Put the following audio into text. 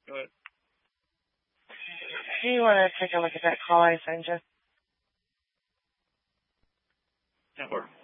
Go ahead. Do you want to take a look at that call I sent you? Network.